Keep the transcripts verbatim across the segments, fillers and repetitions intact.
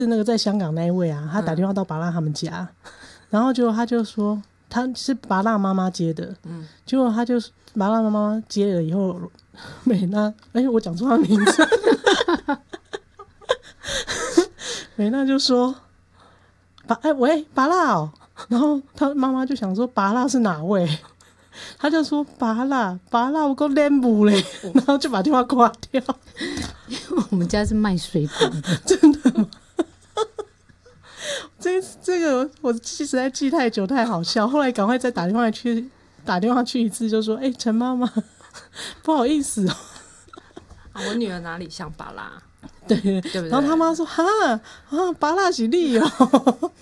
是那个在香港那一位啊，他打电话到芭乐他们家，嗯、然后结果他就说他是芭乐妈妈接的，嗯，结果他就芭乐妈妈接了以后，美娜，哎，我讲错他名字，美娜就说，芭哎喂芭乐哦，然后他妈妈就想说芭乐是哪位？他就说芭乐芭乐我够练不嘞，然后就把电话挂掉。 因为我们家是卖水果的， 真的吗？这这个我记实在记太久太好笑，后来赶快再打电话去打电话去一次，就说：“哎、欸，陈妈妈，不好意思哦、 啊，我女儿哪里像芭乐？ 对对不对？” 然后他妈说：“哈啊，芭乐是你哦。”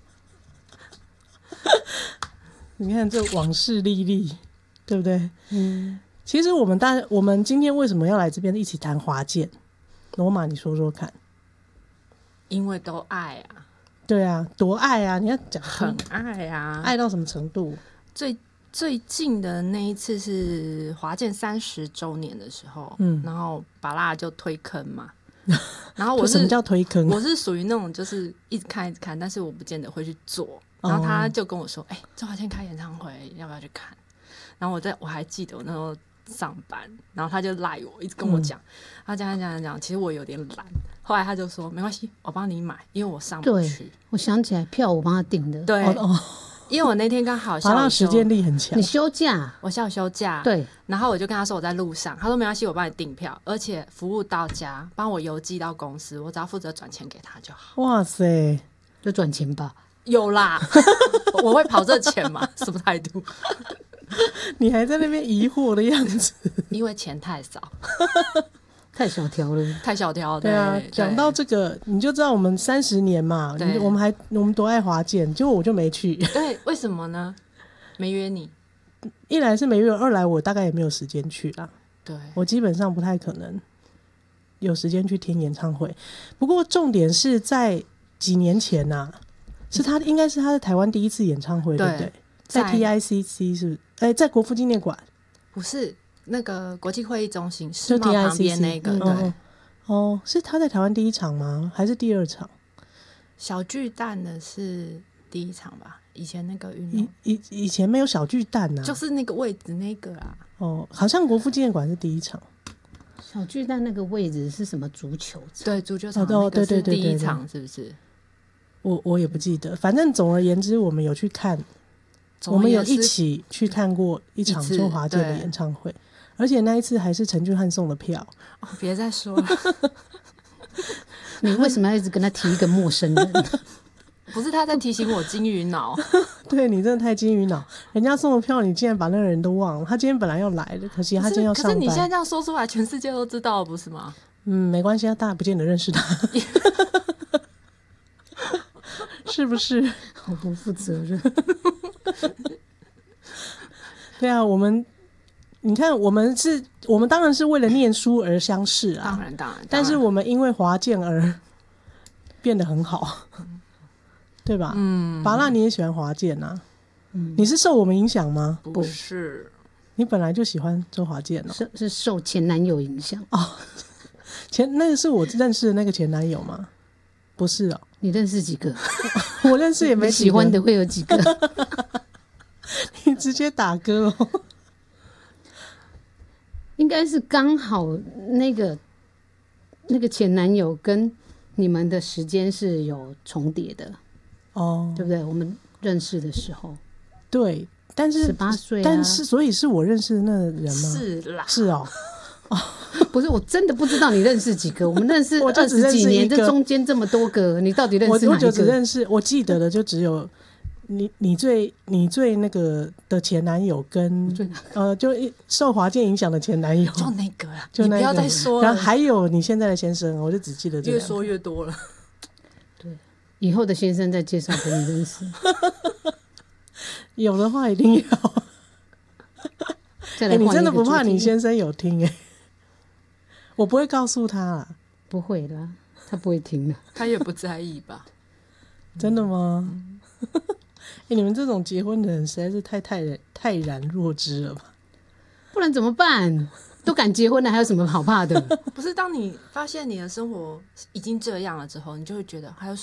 你看这往事历历，对不对？嗯，其实我们大我们今天为什么要来这边一起谈华健？罗马，你说说看。 因为都爱啊。 对啊，多爱啊！你要讲很爱啊， 爱到什么程度？ 最最近的那一次是华健三十周年的时候，嗯，然后芭乐就推坑嘛，然后我是什么叫推坑？ 我是属于那种就是一直看一直看，但是我不见得会去做。然后他就跟我说：“哎、哦，周华健开演唱会，要不要去看？”然后我在我还记得我那时候上班，然后他就赖我，一直跟我讲，嗯、他讲讲讲讲，其实我有点懒。后来他就说：“没关系，我帮你买，因为我上不去。” 对，我想起来，票我帮他订的。 对，哦、因为我那天刚好下午休， 时间力很强。 你休假， 我下午休假。 对， 然后我就跟他说我在路上，他说没关系，我帮你订票，而且服务到家，帮我邮寄到公司，我只要负责转钱给他就好。 哇塞， 就转钱吧。 有啦，我会跑这钱嘛？什么态度？ 你还在那边疑惑的样子， 因为钱太少， 太小条了， 太小条了。 对啊，讲到这个，你就知道我们三十年嘛，我们还我们多爱华健，结果我就没去。 对，为什么呢？没约你， 一来是没约，二来我大概也没有时间去啦。 对， 我基本上不太可能有时间去听演唱会。不过重点是在几年前呐、啊。是他应该是他的台湾第一次演唱会， 对, 对不对？在 T I C C 是不是？哎、欸，在国父纪念馆？ 不是，那个国际会议中心世贸旁边那个。 嗯、 对哦，哦，是他在台湾第一场吗？还是第二场？ 小巨蛋的是第一场吧？以前那个运动， 以以前没有小巨蛋呐、啊， 就是那个位置那个啊。 哦，好像国父纪念馆是第一场。 小巨蛋那个位置是什么足球场？ 对，足球场那个是第一场，是不是？ 我我也不记得，反正总而言之，我们有去看，我们有一起去看过一场周华健的演唱会，而且那一次还是陈俊翰送的票。 哦，别再说了， 你为什么要一直跟他提一个陌生人？ 不是他在提醒我金鱼脑， 对你真的太金鱼脑，人家送的票你竟然把那个人都忘了。他今天本来要来的，可惜他今天要上班。 可是你现在这样说出来，全世界都知道了，不是吗？ 嗯，没关系啊，大家不见得认识他。是不是好不负责任？ 对啊，我们你看，我们是，我们当然是为了念书而相识啊， 当然当然， 但是我们因为华健而变得很好，对吧？嗯，芭乐你也喜欢华健啊？嗯，你是受我们影响吗？ 不是， 你本来就喜欢周华健哦， 是是受前男友影响哦。前那个是我认识的那个前男友吗？不是哦。 你认识几个？ 我认识也没几个。 喜欢的会有几个？ 你直接打歌哦。 应该是刚好那个那个前男友跟你们的时间是有重叠的哦，对不对？我们认识的时候， 对，但是十八岁， 但是所以是我认识的那个人吗？ 是啦， 是哦。 哦，不是，我真的不知道你认识几个。我们认识二十几年，这中间这么多个，你到底认识哪一个？ 我就只认识，我记得的就只有你，你最你最那个的前男友跟呃，就受华健影响的前男友， 就那个啊， 就那个， 你不要再说了。 然后还有你现在的先生，我就只记得这个。 越说越多了。 对，以后的先生再介绍给你认识。 有的话一定要。欸、你真的不怕你先生有听哎、欸？我不会告诉他啦， 不会啦，他不会听的， 他也不在意吧？ 真的吗？哎、欸，你们这种结婚的人实在是太太泰然若之了吧？ 不然怎么办？都敢结婚了，还有什么好怕的？ 不是，当你发现你的生活已经这样了之后，你就会觉得还有